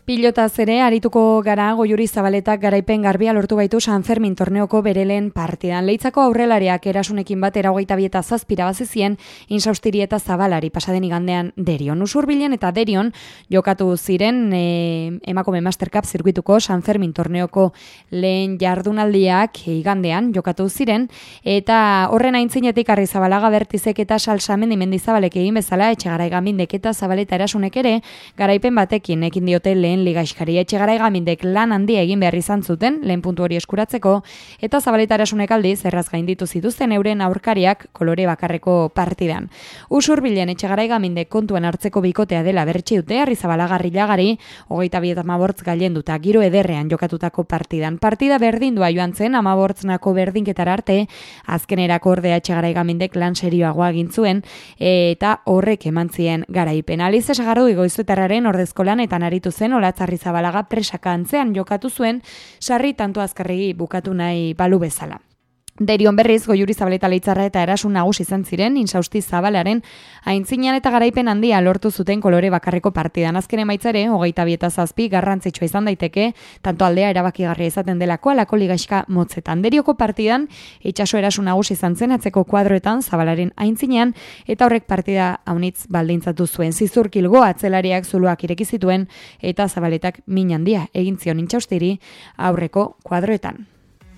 Pilotaz ere arituko gara Goiuri Zabaletak garaipen garbia lortu baitu San Fermin torneoko bere lehen partidan. Leitzako aurrelariak Erasunekin batera 27 irabazizien Insaustiri eta Zabalari pasaden igandean Derion. Usurbilen eta Derion jokatu ziren emakume Master Cup zirkuituko San Fermin torneoko lehen jardunaldiak igandean jokatu ziren eta horren aintzinetik Arrizabalaga Bertizek eta Salsamendi Mendizabalek egin bezala Etxegarai Gamindek eta Zabaleta Erasunek ere garaipen batekin ekin diote lehen ligaxkari. Etxegarai Gamindek lan handia egin behar izan zuten, lehen puntu hori eskuratzeko, eta Zabaleta Erasunek aldiz erraz gainditu zituzten euren aurkariak kolore bakarreko partidan. Usurbilen Etxegarai Gamindek kontuan hartzeko bikotea dela bertsi dute, Arrizabalaga Rilagari 22 gailenduta giro ederrean jokatutako partidan. Partida berdindua joan zen, 15 berdinketara arte, azkenerako ordea Etxegarai Gamindek lan serioagoa egin zuen, eta horrek eman zien garaipen. Alize Sagardu Goizuetarraren ordezkolan eta aritu zen Arrizabalaga presaka antzean jokatu zuen, sarri tanto azkarregi bukatu nahi balu bezala. Derion berriz, Goiuri Zabaleta Leitzarra eta Erasun nagusi izan ziren, Insausti Zabalaren aintzinean eta garaipen handia lortu zuten kolore bakarreko partidan. Azken emaitzare, 27 garrantzitsua izan daiteke, tanto aldea erabakigarria izaten delako alako ligaxka motzetan. Derioko partidan, Itxaso Erasun nagusi izan zen atzeko kuadroetan Zabalaren aintzinean, eta horrek partida haunitz baldintzatu zuen. Zizurkilgo atzelariak zuluak ireki zituen, eta Zabaletak min handia egin zion Intxaustiri aurreko kuadroetan.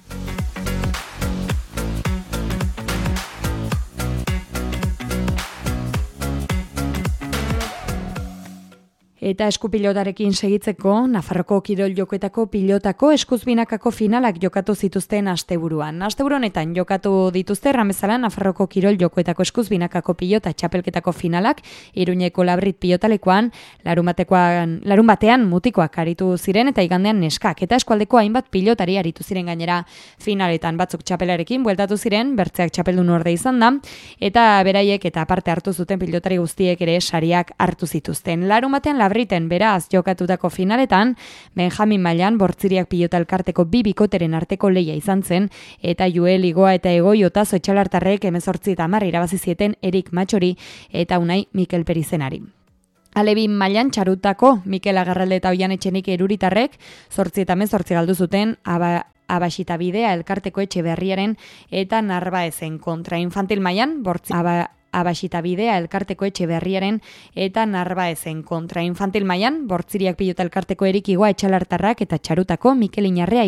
Eta eskupilotarekin segitzeko, Nafarroko kirol jokoetako pilotako eskuzbinakako finalak jokatu zituzten asteburuan. Asteburu honetan jokatu dituzte erramezala Nafarroko kirol jokoetako eskuzbinakako pilota txapelketako finalak, Iruñeko Labrit pilotalekoan, larun batean mutikoak aritu ziren eta igandean neskak. Eta eskualdeko hainbat pilotari aritu ziren gainera finaletan batzuk txapelarekin bueltatu ziren, bertzeak txapeldun orde izan da, eta beraiek eta aparte hartu zuten pilotari guztiek ere sariak hartu zituzten. Larun batean Labriten beraz jokatutako finaletan, Benjamin mailan bortziriak pilota elkarteko bi bikoteren arteko leia izan zen, eta Joel Igoa eta Egoi Otazo Etxalartarrek 18-10 irabazi zieten Erik Matxori eta Unai Mikel Perizenari. Alebin mailan txarutako Mikel Agarralde eta Oian Etxenik Eruritarrek 8-18 galdu zuten Abaxita Bidea elkarteko Etxeberriaren eta Narbaezen kontra. Infantil mailan Abaxita Bidea elkarteko Etxeberriaren eta Narbaezen kontra. Infantil mailan bortziriak pilota elkarteko Erik Igoa Etxalartarrak eta txarutako Mikel Iñarrea